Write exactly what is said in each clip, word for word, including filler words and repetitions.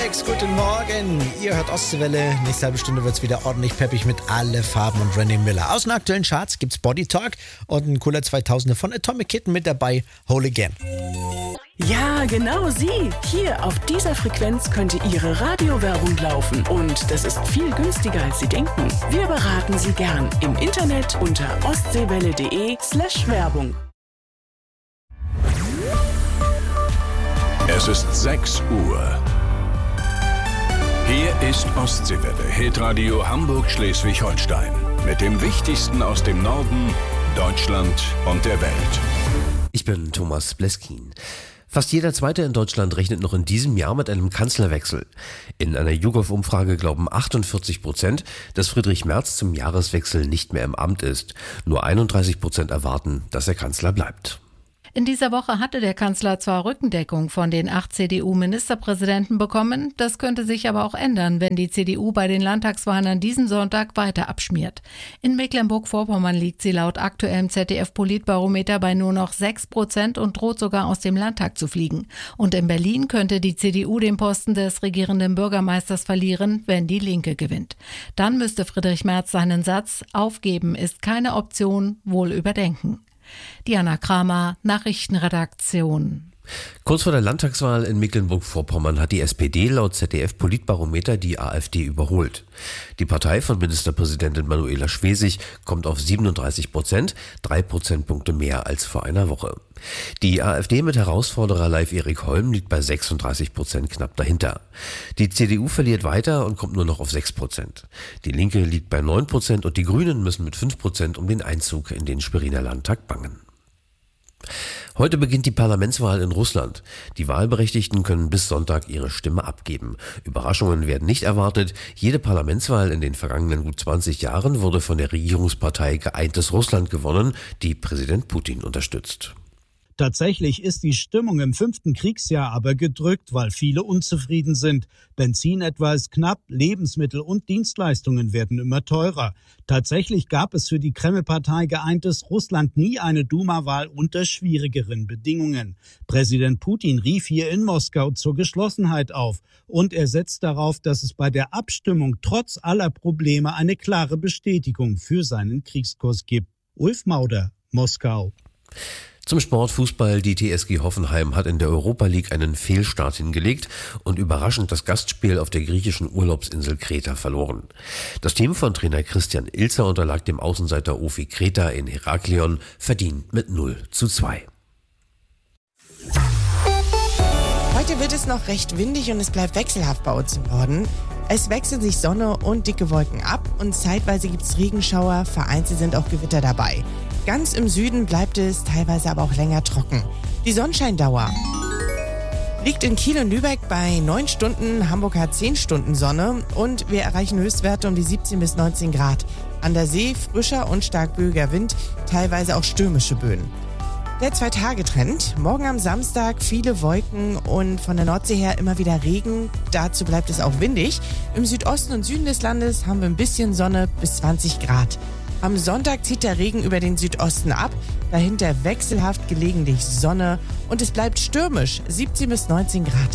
Guten Morgen, ihr hört Ostseewelle. Nächste halbe Stunde wird es wieder ordentlich peppig mit Alle Farben und Randy Miller. Aus den aktuellen Charts gibt's Body Talk und ein cooler zweitausender von Atomic Kitten mit dabei, Whole Again. Ja, genau sie. Hier auf dieser Frequenz könnte Ihre Radiowerbung laufen. Und das ist viel günstiger, als Sie denken. Wir beraten Sie gern im Internet unter ostseewelle.de slash Werbung. Es ist sechs Uhr. Hier ist Ostseewelle, Hitradio Hamburg-Schleswig-Holstein. Mit dem Wichtigsten aus dem Norden, Deutschland und der Welt. Ich bin Thomas Bleskin. Fast jeder Zweite in Deutschland rechnet noch in diesem Jahr mit einem Kanzlerwechsel. In einer YouGov-Umfrage glauben achtundvierzig Prozent, dass Friedrich Merz zum Jahreswechsel nicht mehr im Amt ist. Nur einunddreißig Prozent erwarten, dass er Kanzler bleibt. In dieser Woche hatte der Kanzler zwar Rückendeckung von den acht C D U-Ministerpräsidenten bekommen, das könnte sich aber auch ändern, wenn die C D U bei den Landtagswahlen an diesem Sonntag weiter abschmiert. In Mecklenburg-Vorpommern liegt sie laut aktuellem Z D F-Politbarometer bei nur noch sechs Prozent und droht sogar aus dem Landtag zu fliegen. Und in Berlin könnte die C D U den Posten des regierenden Bürgermeisters verlieren, wenn die Linke gewinnt. Dann müsste Friedrich Merz seinen Satz „Aufgeben ist keine Option" wohl überdenken. Diana Kramer, Nachrichtenredaktion. Kurz vor der Landtagswahl in Mecklenburg-Vorpommern hat die S P D laut Z D F-Politbarometer die AfD überholt. Die Partei von Ministerpräsidentin Manuela Schwesig kommt auf siebenunddreißig Prozent, drei Prozentpunkte mehr als vor einer Woche. Die AfD mit Herausforderer Leif Erik Holm liegt bei sechsunddreißig Prozent knapp dahinter. Die C D U verliert weiter und kommt nur noch auf sechs Prozent. Die Linke liegt bei neun Prozent und die Grünen müssen mit fünf Prozent um den Einzug in den Schweriner Landtag bangen. Heute beginnt die Parlamentswahl in Russland. Die Wahlberechtigten können bis Sonntag ihre Stimme abgeben. Überraschungen werden nicht erwartet. Jede Parlamentswahl in den vergangenen gut zwanzig Jahren wurde von der Regierungspartei Geeintes Russland gewonnen, die Präsident Putin unterstützt. Tatsächlich ist die Stimmung im fünften Kriegsjahr aber gedrückt, weil viele unzufrieden sind. Benzin etwa ist knapp, Lebensmittel und Dienstleistungen werden immer teurer. Tatsächlich gab es für die Kreml-Partei Geeintes Russland nie eine Duma-Wahl unter schwierigeren Bedingungen. Präsident Putin rief hier in Moskau zur Geschlossenheit auf und er setzt darauf, dass es bei der Abstimmung trotz aller Probleme eine klare Bestätigung für seinen Kriegskurs gibt. Ulf Mauder, Moskau. Zum Sport Fußball. Die T S G Hoffenheim hat in der Europa League einen Fehlstart hingelegt und überraschend das Gastspiel auf der griechischen Urlaubsinsel Kreta verloren. Das Team von Trainer Christian Ilzer unterlag dem Außenseiter Ofi Kreta in Heraklion verdient mit null zu zwei. Heute wird es noch recht windig und es bleibt wechselhaft bei uns im Norden. Es wechseln sich Sonne und dicke Wolken ab und zeitweise gibt es Regenschauer, vereinzelt sind auch Gewitter dabei. Ganz im Süden bleibt es teilweise aber auch länger trocken. Die Sonnenscheindauer liegt in Kiel und Lübeck bei neun Stunden, Hamburg hat zehn Stunden Sonne und wir erreichen Höchstwerte um die siebzehn bis neunzehn Grad. An der See frischer und stark böiger Wind, teilweise auch stürmische Böen. Der Zwei-Tage-Trend. Morgen am Samstag viele Wolken und von der Nordsee her immer wieder Regen. Dazu bleibt es auch windig. Im Südosten und Süden des Landes haben wir ein bisschen Sonne bis zwanzig Grad. Am Sonntag zieht der Regen über den Südosten ab, dahinter wechselhaft gelegentlich Sonne und es bleibt stürmisch, siebzehn bis neunzehn Grad.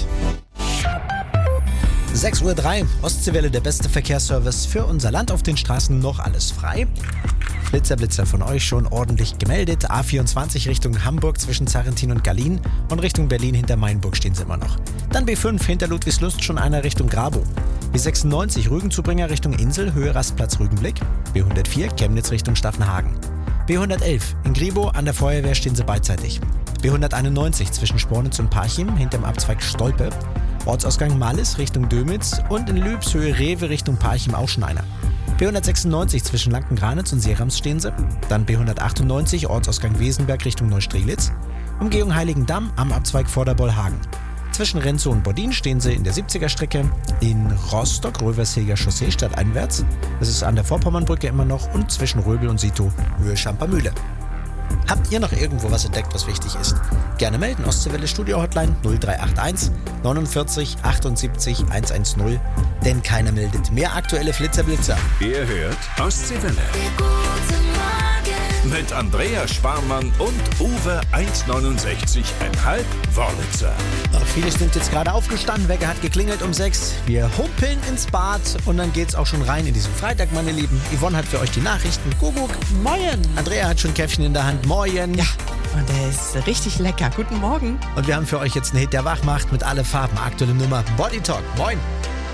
sechs Uhr drei, Ostseewelle, der beste Verkehrsservice für unser Land. Auf den Straßen noch alles frei. Blitzer, Blitzer von euch schon ordentlich gemeldet. A vierundzwanzig Richtung Hamburg zwischen Zarrentin und Gallien und Richtung Berlin hinter Mainburg stehen sie immer noch. Dann B fünf hinter Ludwigslust schon einer Richtung Grabow. B sechsundneunzig Rügenzubringer Richtung Insel, Höhe Rastplatz Rügenblick. B hundertvier Chemnitz Richtung Staffenhagen. B hundertelf in Gribow an der Feuerwehr stehen sie beidseitig. B hunderteinundneunzig zwischen Spornitz und Parchim hinterm Abzweig Stolpe. Ortsausgang Mallis Richtung Dömitz und in Lübs Höhe Rewe Richtung Parchim auch schon einer. B hundertsechsundneunzig zwischen Lanken-Granitz und Serams stehen sie. Dann B hundertachtundneunzig Ortsausgang Wesenberg Richtung Neustrelitz. Umgehung Heiligendamm am Abzweig Vorderbollhagen. Zwischen Renzow und Bodin stehen sie in der siebziger-Strecke. In Rostock Rövershilger Chaussee stadteinwärts. Das ist an der Vorpommernbrücke immer noch. Und zwischen Röbel und Sito Höhe Schampermühle. Habt ihr noch irgendwo was entdeckt, was wichtig ist? Gerne melden, Ostseewelle Studio Hotline null drei acht eins neunundvierzig achtundsiebzig hundertzehn, denn keiner meldet. Mehr aktuelle Flitzerblitzer. Ihr hört Ostseewelle. Guten Morgen. Mit Andrea Sparmann und Uwe eins Komma neunundsechzig Komma fünf Wörlitzer. Ach, viele sind jetzt gerade aufgestanden, Wecker hat geklingelt um sechs. Wir humpeln ins Bad und dann geht's auch schon rein in diesen Freitag, meine Lieben. Yvonne hat für euch die Nachrichten. Kuckuck. Moin. Andrea hat schon Käffchen in der Hand. Moin. Ja, und der ist richtig lecker. Guten Morgen. Und wir haben für euch jetzt einen Hit, der wach macht mit alle Farben. Aktuelle Nummer Body Talk. Moin.